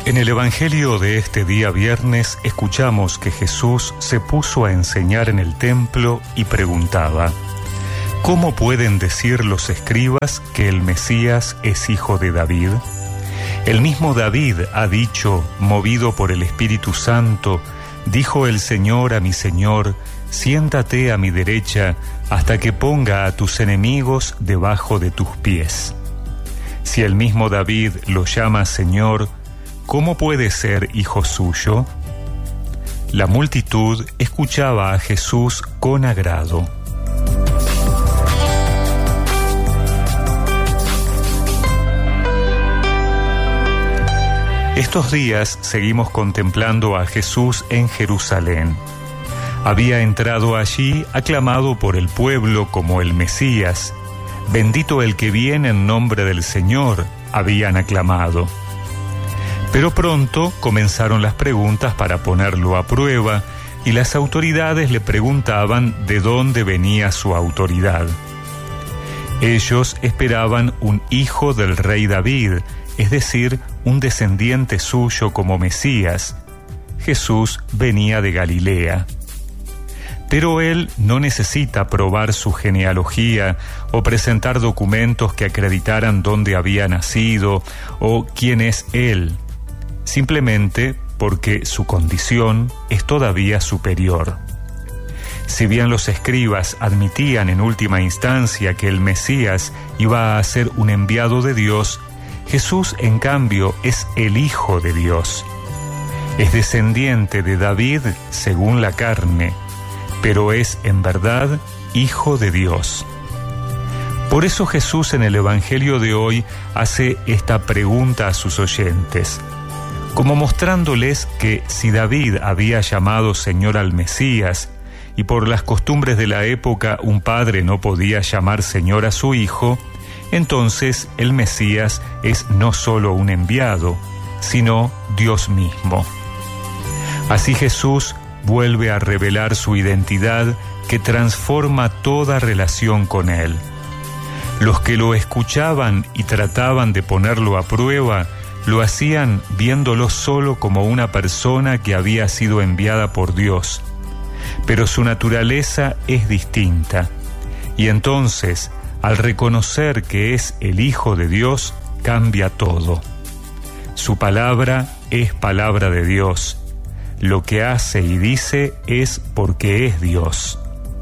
En el Evangelio de este día viernes escuchamos que Jesús se puso a enseñar en el templo y preguntaba: ¿cómo pueden decir los escribas que el Mesías es hijo de David? El mismo David ha dicho, movido por el Espíritu Santo, dijo el Señor a mi Señor: siéntate a mi derecha hasta que ponga a tus enemigos debajo de tus pies. Si el mismo David lo llama Señor, ¿cómo puede ser hijo suyo? La multitud escuchaba a Jesús con agrado. Estos días seguimos contemplando a Jesús en Jerusalén. Había entrado allí aclamado por el pueblo como el Mesías. Bendito el que viene en nombre del Señor, habían aclamado. Pero pronto comenzaron las preguntas para ponerlo a prueba, y las autoridades le preguntaban de dónde venía su autoridad. Ellos esperaban un hijo del rey David, es decir, un descendiente suyo como Mesías. Jesús venía de Galilea. Pero él no necesita probar su genealogía o presentar documentos que acreditaran dónde había nacido o quién es él, simplemente porque su condición es todavía superior. Si bien los escribas admitían en última instancia que el Mesías iba a ser un enviado de Dios, Jesús, en cambio, es el Hijo de Dios. Es descendiente de David según la carne, pero es en verdad Hijo de Dios. Por eso Jesús en el Evangelio de hoy hace esta pregunta a sus oyentes, como mostrándoles que si David había llamado Señor al Mesías, y por las costumbres de la época un padre no podía llamar Señor a su hijo, entonces el Mesías es no solo un enviado, sino Dios mismo. Así Jesús vuelve a revelar su identidad que transforma toda relación con él. Los que lo escuchaban y trataban de ponerlo a prueba, lo hacían viéndolo solo como una persona que había sido enviada por Dios. Pero su naturaleza es distinta, y entonces, al reconocer que es el Hijo de Dios, cambia todo. Su palabra es palabra de Dios. Lo que hace y dice es porque es Dios.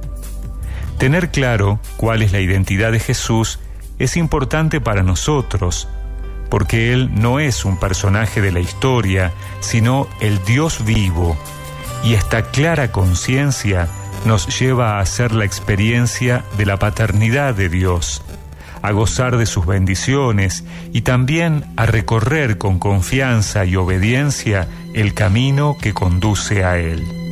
Tener claro cuál es la identidad de Jesús es importante para nosotros, porque Él no es un personaje de la historia, sino el Dios vivo, y esta clara conciencia nos lleva a hacer la experiencia de la paternidad de Dios, a gozar de sus bendiciones y también a recorrer con confianza y obediencia el camino que conduce a Él.